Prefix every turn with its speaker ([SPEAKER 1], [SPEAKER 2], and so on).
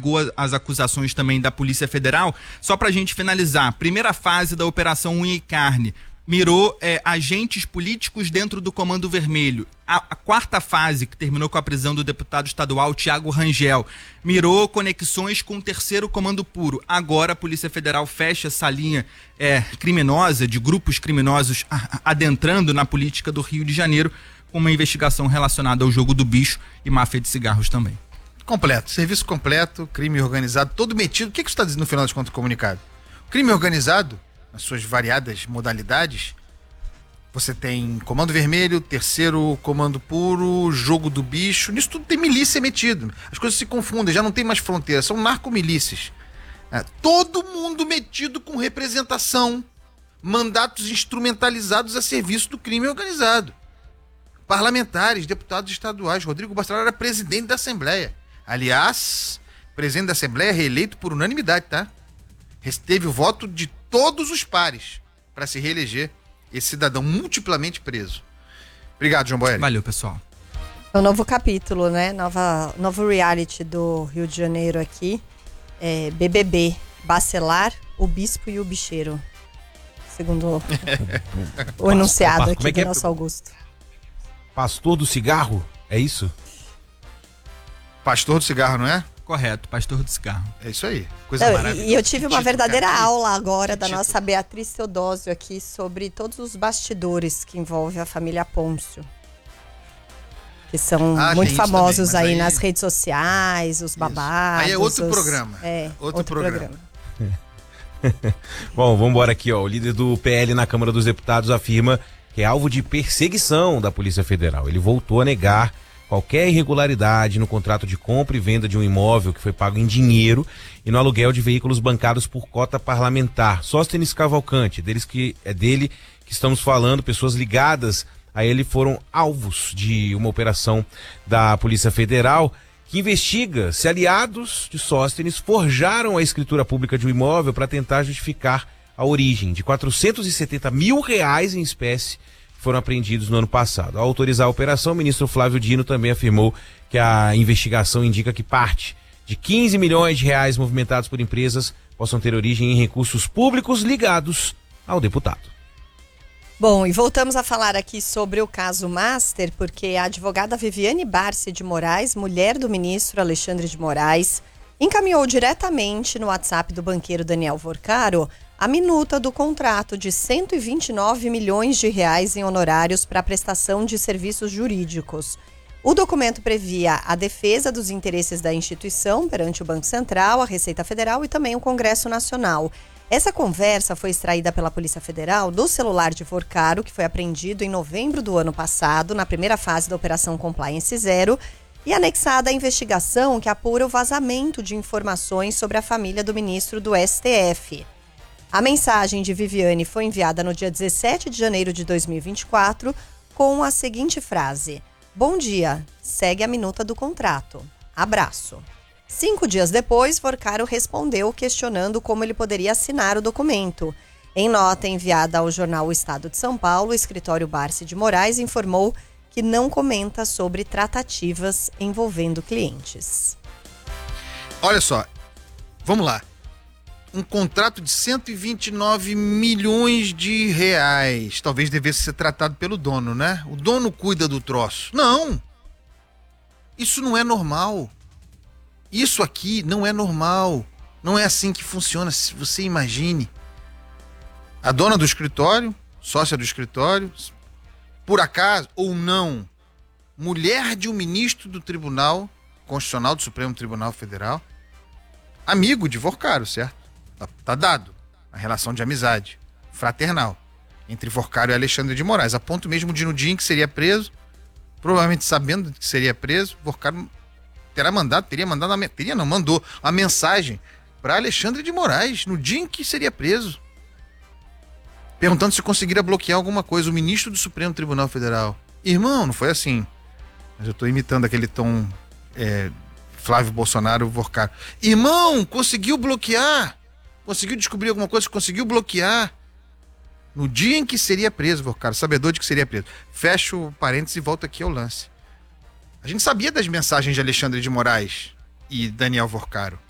[SPEAKER 1] negou as acusações também da Polícia Federal. Só pra gente finalizar, primeira fase da Operação Unha e Carne mirou agentes políticos dentro do Comando Vermelho. A quarta fase, que terminou com a prisão do deputado estadual Tiago Rangel, mirou conexões com o terceiro Comando Puro. Agora a Polícia Federal fecha essa linha criminosa, de grupos criminosos adentrando na política do Rio de Janeiro, com uma investigação relacionada ao jogo do bicho e máfia de cigarros também.
[SPEAKER 2] Completo, serviço completo, crime organizado, todo metido. O que você está dizendo no final das contas do comunicado? O crime organizado, nas suas variadas modalidades, você tem Comando Vermelho, terceiro Comando Puro, jogo do bicho, nisso tudo tem milícia metido. As coisas se confundem, já não tem mais fronteira, são narcomilícias. Todo mundo metido com representação, mandatos instrumentalizados a serviço do crime organizado. Parlamentares, deputados estaduais. Rodrigo Bacelar era presidente da Assembleia. Aliás, presidente da Assembleia reeleito por unanimidade, tá? Teve o voto de todos os pares para se reeleger esse cidadão multiplamente preso. Obrigado, João Boeri.
[SPEAKER 1] Valeu, pessoal.
[SPEAKER 3] É um novo capítulo, né? Novo reality do Rio de Janeiro aqui. BBB, Bacelar, o Bispo e o Bicheiro. Segundo o enunciado aqui do nosso Augusto.
[SPEAKER 4] Pastor do cigarro, é isso?
[SPEAKER 2] Pastor do cigarro, não é?
[SPEAKER 1] Correto, pastor do cigarro.
[SPEAKER 2] É isso aí. Coisa maravilhosa.
[SPEAKER 3] E eu tive uma verdadeira aula agora da nossa Beatriz Teodósio aqui sobre todos os bastidores que envolvem a família Pôncio. Que são muito famosos também, aí nas redes sociais, os babados.
[SPEAKER 2] Aí é outro programa.
[SPEAKER 3] Outro programa.
[SPEAKER 4] Bom, vamos embora aqui, ó. O líder do PL na Câmara dos Deputados afirma que é alvo de perseguição da Polícia Federal. Ele voltou a negar qualquer irregularidade no contrato de compra e venda de um imóvel que foi pago em dinheiro e no aluguel de veículos bancados por cota parlamentar. Sóstenes Cavalcante, dele que estamos falando, pessoas ligadas a ele foram alvos de uma operação da Polícia Federal que investiga se aliados de Sóstenes forjaram a escritura pública de um imóvel para tentar justificar a origem de R$470 mil em espécie que foram apreendidos no ano passado. Ao autorizar a operação, o ministro Flávio Dino também afirmou que a investigação indica que parte de R$15 milhões movimentados por empresas possam ter origem em recursos públicos ligados ao deputado.
[SPEAKER 3] Bom, e voltamos a falar aqui sobre o caso Master, porque a advogada Viviane Barsi de Moraes, mulher do ministro Alexandre de Moraes, encaminhou diretamente no WhatsApp do banqueiro Daniel Vorcaro a minuta do contrato de R$129 milhões em honorários para a prestação de serviços jurídicos. O documento previa a defesa dos interesses da instituição perante o Banco Central, a Receita Federal e também o Congresso Nacional. Essa conversa foi extraída pela Polícia Federal do celular de Vorcaro, que foi apreendido em novembro do ano passado, na primeira fase da Operação Compliance Zero, e anexada à investigação que apura o vazamento de informações sobre a família do ministro do STF. A mensagem de Viviane foi enviada no dia 17 de janeiro de 2024 com a seguinte frase: "Bom dia, segue a minuta do contrato. Abraço." 5 dias depois, Vorcaro respondeu questionando como ele poderia assinar o documento. Em nota enviada ao jornal O Estado de São Paulo, o escritório Barsi de Moraes informou que não comenta sobre tratativas envolvendo clientes.
[SPEAKER 2] Olha só, vamos lá. Um contrato de R$129 milhões. Talvez devesse ser tratado pelo dono, né? O dono cuida do troço. Não! Isso não é normal. Isso aqui não é normal. Não é assim que funciona. Se você imagine. A dona do escritório, sócia do escritório, por acaso ou não, mulher de um ministro do Tribunal Constitucional, do Supremo Tribunal Federal, amigo de Vorcaro, certo? Tá dado a relação de amizade fraternal entre Vorcaro e Alexandre de Moraes, a ponto mesmo de no dia em que seria preso, provavelmente sabendo que seria preso, Vorcaro mandou a mensagem para Alexandre de Moraes no dia em que seria preso, perguntando se conseguiria bloquear alguma coisa, o ministro do Supremo Tribunal Federal. Irmão, não foi assim. Mas eu tô imitando aquele tom Flávio Bolsonaro, Vorcaro. Irmão, conseguiu bloquear. Conseguiu descobrir alguma coisa, conseguiu bloquear. No dia em que seria preso, Vorcaro, sabedor de que seria preso. Fecho o parênteses e volto aqui ao lance. A gente sabia das mensagens de Alexandre de Moraes e Daniel Vorcaro.